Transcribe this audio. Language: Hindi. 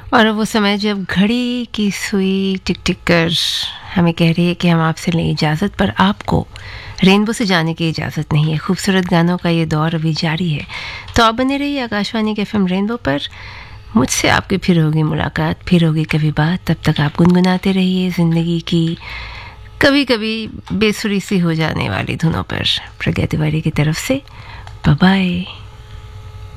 और वो समय जब घड़ी की सुई टिक टिक कर हमें कह रही है कि हम आपसे लें इजाज़त, पर आपको रेनबो से जाने की इजाज़त नहीं है। खूबसूरत गानों का ये दौर अभी जारी है, तो आप बने रहिए आकाशवाणी के एफएम रेनबो पर। मुझसे आपकी फिर होगी मुलाकात, फिर होगी कभी बात। तब तक आप गुनगुनाते रहिए ज़िंदगी की कभी कभी बेसुरी सी हो जाने वाली धुनों पर। प्रज्ञा तिवारी की तरफ से बाय बाय।